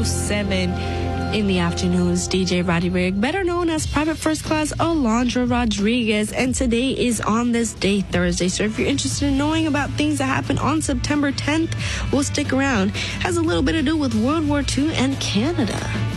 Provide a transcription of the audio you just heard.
7 in the afternoons. DJ Roddy Rigg, better known as Private First Class Alondra Rodriguez, and today is On This Day, Thursday. So if you're interested in knowing about things that happened on September 10th, we'll stick around. Has a little bit to do with World War II and Canada.